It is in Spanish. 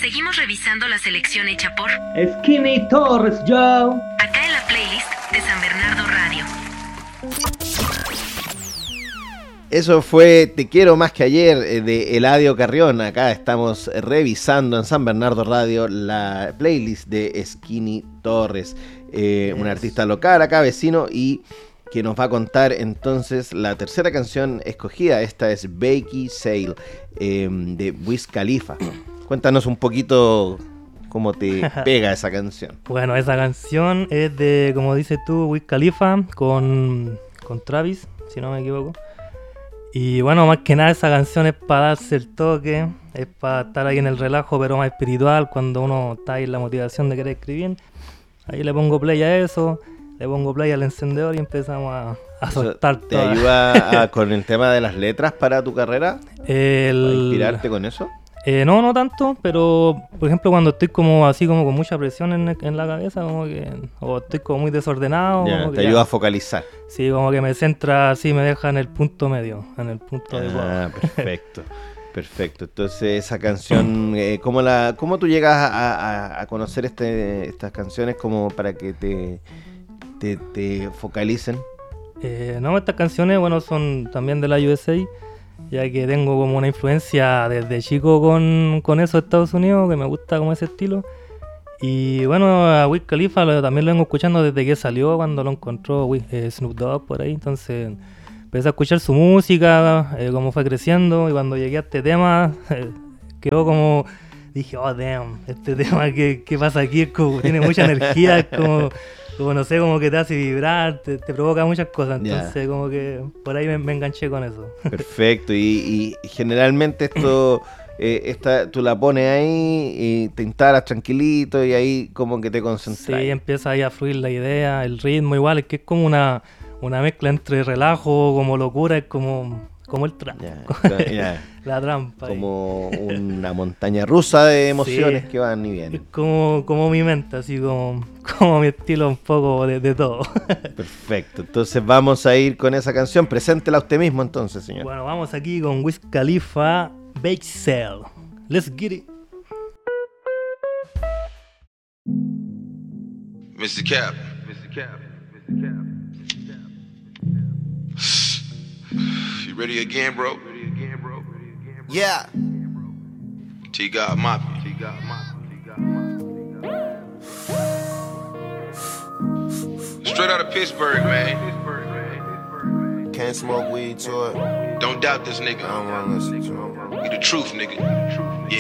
Seguimos revisando la selección hecha por Skinny Torres, Joe. acá en la playlist de San Bernardo Radio. Eso fue Te quiero más que ayer de Eladio Carrión. Acá estamos revisando en San Bernardo Radio la playlist de Skinny Torres, un artista local acá, vecino, y que nos va a contar entonces la tercera canción escogida. Esta es Bakey Sale de Wiz Khalifa. Cuéntanos un poquito cómo te pega esa canción. Bueno, esa canción es de, como dices tú, Wiz Khalifa con Travis, si no me equivoco. Y bueno, más que nada esa canción es para darse el toque, es para estar ahí en el relajo, pero más espiritual, cuando uno está ahí en la motivación de querer escribir. Ahí le pongo play a eso, le pongo play al encendedor y empezamos a soltar ¿Te ayuda con el tema de las letras para tu carrera? ¿Para inspirarte con eso? No tanto, pero por ejemplo cuando estoy como así como con mucha presión en la cabeza, como que, o estoy como muy desordenado. Ya, como te que ayuda a focalizar. Sí, como que me centra así, me deja en el punto medio, en el punto adecuado. Perfecto. Perfecto. Entonces esa canción, ¿cómo tú llegas a conocer estas canciones como para que te focalicen? No, estas canciones, bueno, son también de la USA, ya que tengo como una influencia desde chico con eso de Estados Unidos, que me gusta como ese estilo. Y bueno, a Wiz Khalifa también lo vengo escuchando desde que salió, cuando lo encontró Snoop Dogg por ahí. Entonces empecé a escuchar su música, cómo fue creciendo, y cuando llegué a este tema, quedó como... Dije, oh damn, este tema, ¿qué pasa aquí? Es como, tiene mucha energía, es como no sé, como que te hace vibrar, te provoca muchas cosas. Entonces como que por ahí me enganché con eso. Perfecto, y generalmente esto... tú la pones ahí y te instalas tranquilito y ahí como que te concentras. Sí, empieza ahí a fluir la idea, el ritmo igual, es que es como una mezcla entre relajo, como locura, es como el trap, la trampa. Como una montaña rusa de emociones que van y vienen. Es como mi mente, así como mi estilo un poco de todo. Perfecto, entonces vamos a ir con esa canción, preséntela usted mismo entonces, señor. Bueno, vamos aquí con Wiz Khalifa, Bakey Sale. Let's get it. Mr. Cap. You ready again, bro? Yeah. T-God Mafia. Straight out of Pittsburgh, man. Can't smoke weed to it. Don't doubt this nigga. I don't wanna listen to it. Be the truth, nigga.